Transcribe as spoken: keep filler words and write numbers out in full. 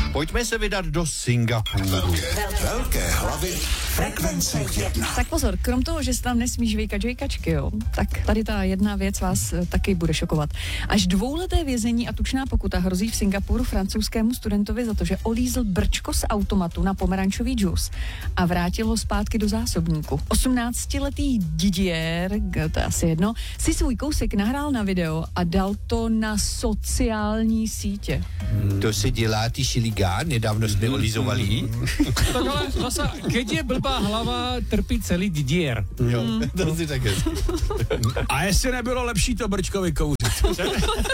Pojďme se vydat do Singapuru. Velké hlavy frekvence jedna. Tak pozor, krom toho, že se tam nesmí žvejkat žvejkačky, jo, tak tady ta jedna věc vás e, taky bude šokovat. Až dvouleté vězení a tučná pokuta hrozí v Singapuru francouzskému studentovi za to, že olízl brčko z automatu na pomerančový džus a vrátil ho zpátky do zásobníku. osmnáctiletý Didier, to je asi jedno, si svůj kousek nahrál na video a dal to na sociální sítě. To se dělá ty šiliga, nedávno jsme olizovali. Tak ale zase, keď je blbá hlava, trpí celý Didier. Jo, to si také. A jestli nebylo lepší to brčko vykouřit.